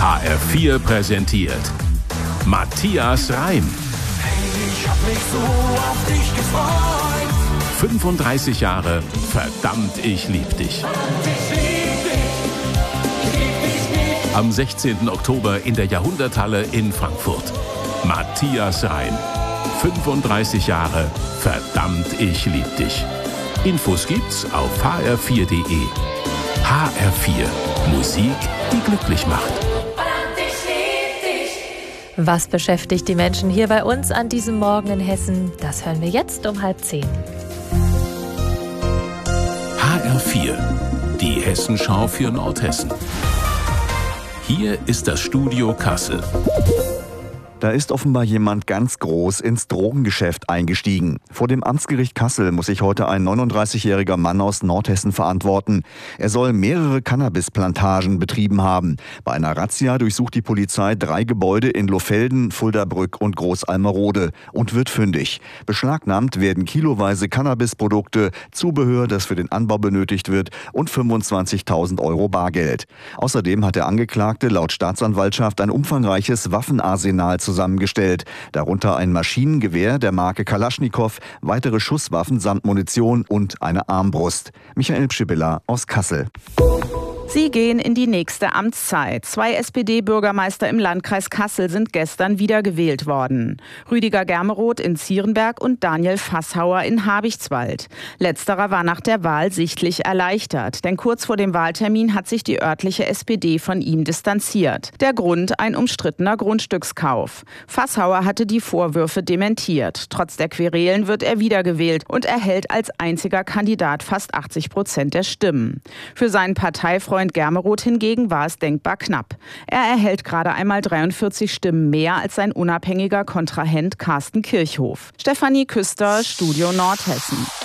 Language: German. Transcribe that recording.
HR4 präsentiert Matthias Reim. Ich hab mich so auf dich gefreut. 35 Jahre, verdammt, ich lieb dich. Am 16. Oktober in der Jahrhunderthalle in Frankfurt. Matthias Reim. 35 Jahre, verdammt, ich lieb dich. Infos gibt's auf hr4.de. HR4. Musik, die glücklich macht. Was beschäftigt die Menschen hier bei uns an diesem Morgen in Hessen? Das hören wir jetzt um 9:30. HR4. Die Hessenschau für Nordhessen. Hier ist das Studio Kassel. Da ist offenbar jemand ganz groß ins Drogengeschäft eingestiegen. Vor dem Amtsgericht Kassel muss sich heute ein 39-jähriger Mann aus Nordhessen verantworten. Er soll mehrere Cannabisplantagen betrieben haben. Bei einer Razzia durchsucht die Polizei 3 Gebäude in Lohfelden, Fuldabrück und Großalmerode und wird fündig. Beschlagnahmt werden kiloweise Cannabisprodukte, Zubehör, das für den Anbau benötigt wird, und 25.000 € Bargeld. Außerdem hat der Angeklagte laut Staatsanwaltschaft ein umfangreiches Waffenarsenal zusammengestellt, darunter ein Maschinengewehr der Marke Kalaschnikow, weitere Schusswaffen samt Munition und eine Armbrust. Michael Pschibilla aus Kassel. Sie gehen in die nächste Amtszeit. 2 SPD-Bürgermeister im Landkreis Kassel sind gestern wiedergewählt worden. Rüdiger Germeroth in Zierenberg und Daniel Fasshauer in Habichtswald. Letzterer war nach der Wahl sichtlich erleichtert, denn kurz vor dem Wahltermin hat sich die örtliche SPD von ihm distanziert. Der Grund: ein umstrittener Grundstückskauf. Fasshauer hatte die Vorwürfe dementiert. Trotz der Querelen wird er wiedergewählt und erhält als einziger Kandidat fast 80% der Stimmen. Für seinen Parteifreund Germeroth hingegen war es denkbar knapp. Er erhält gerade einmal 43 Stimmen mehr als sein unabhängiger Kontrahent Carsten Kirchhoff. Stefanie Küster, Studio Nordhessen.